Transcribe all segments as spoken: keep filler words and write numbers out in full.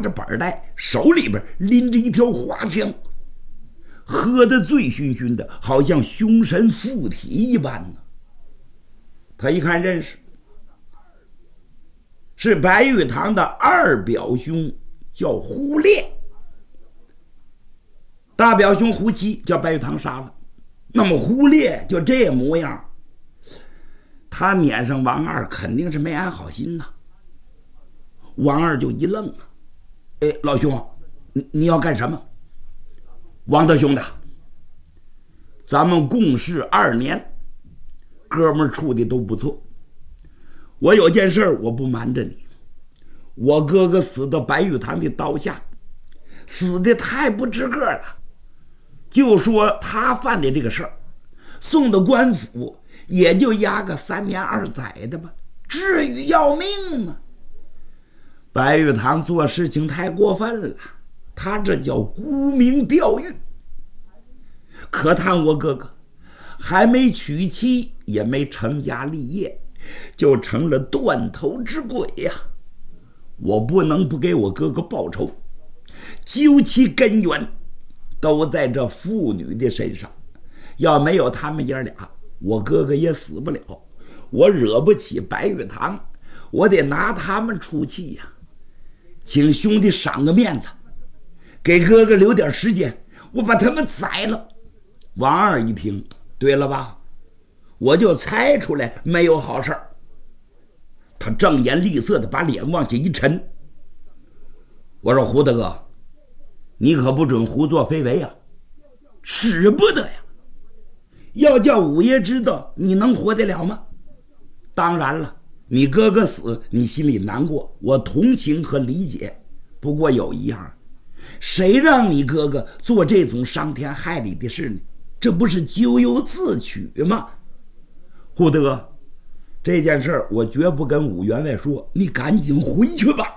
着板带，手里边拎着一条花枪，喝得醉醺醺的，好像凶神附体一般呢。他一看认识，是白玉堂的二表兄，叫胡烈。大表兄胡七叫白玉堂杀了，那么胡烈就这模样，他撵上王二肯定是没安好心呐。王二就一愣啊，哎，老兄，你你要干什么？王大兄的，咱们共事二年，哥们儿处的都不错。我有件事我不瞒着你，我哥哥死到白玉堂的刀下，死的太不值个了。就说他犯的这个事儿，送到官府也就押个三年二载的吧，至于要命吗？白玉堂做事情太过分了，他这叫沽名钓誉。可叹我哥哥还没娶妻，也没成家立业，就成了断头之鬼呀！我不能不给我哥哥报仇，究其根源都在这妇女的身上。要没有他们爷俩，我哥哥也死不了。我惹不起白玉堂，我得拿他们出气呀！请兄弟赏个面子，给哥哥留点时间，我把他们宰了。王二一听，对了吧，我就猜出来没有好事儿。他正眼厉色的把脸往下一沉，我说胡大哥，你可不准胡作非为啊，使不得呀！要叫五爷知道，你能活得了吗？当然了，你哥哥死，你心里难过，我同情和理解。不过有一样，谁让你哥哥做这种伤天害理的事呢？这不是咎由自取吗？胡德，这件事我绝不跟武员外说，你赶紧回去吧。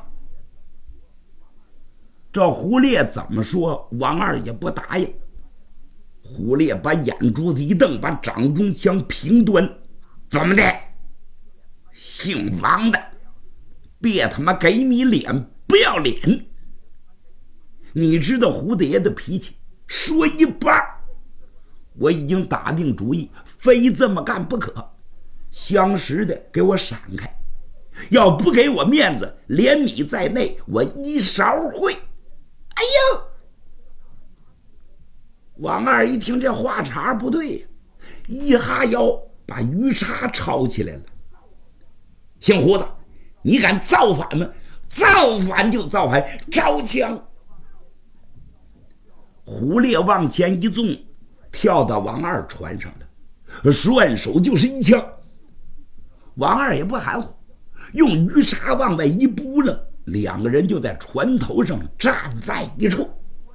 这胡烈怎么说，王二也不答应。胡烈把眼珠子一瞪，把掌中枪平端，怎么的？姓王的，别他妈给你脸不要脸！你知道胡大爷的脾气，说一半，我已经打定主意，非这么干不可。相识的给我闪开，要不给我面子，连你在内我一勺烩。哎呦！王二一听这话茬不对，一哈腰把鱼叉抄起来了。姓胡的，你敢造反吗？造反就造反，招枪！胡烈往前一纵，跳到王二船上了，顺手就是一枪。王二也不含糊，用鱼叉往外一扑了，两个人就在船头上站在一处。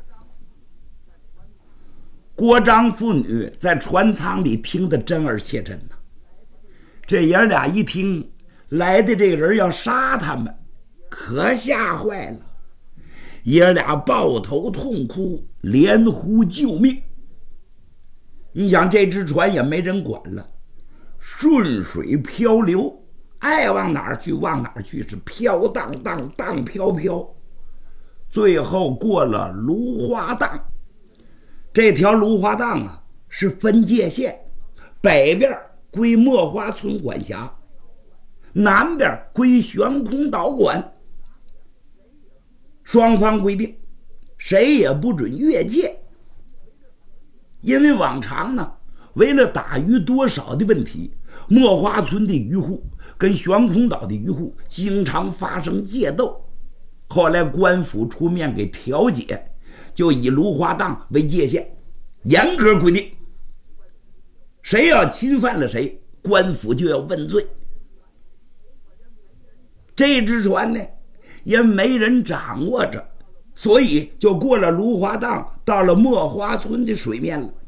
郭张父女在船舱里听得真而切真呐。这爷俩一听来的这个人要杀他们，可吓坏了，爷俩抱头痛哭，连呼救命。你想这只船也没人管了，顺水漂流，爱往哪儿去往哪儿去，是飘荡荡荡飘飘，最后过了芦花荡。这条芦花荡啊是分界线，北边归墨花村管辖，南边归悬空岛管。双方规定谁也不准越界。因为往常呢，为了打鱼多少的问题，墨花村的渔户跟悬空岛的渔户经常发生界斗。后来官府出面给调解，就以芦花荡为界限，严格规定谁要侵犯了谁，官府就要问罪。这只船呢，也没人掌握着，所以就过了芦花荡，到了墨花村的水面了。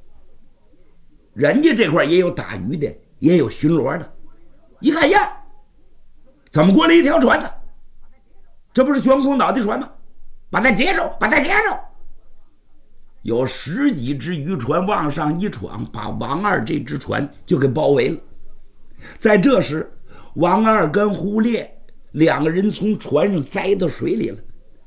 人家这块也有打鱼的，也有巡逻的，一看呀，怎么过来一条船呢？这不是悬空岛的船吗？把它截住，把它截住！有十几只渔船往上一闯，把王二这只船就给包围了。在这时，王二跟胡烈两个人从船上栽到水里了。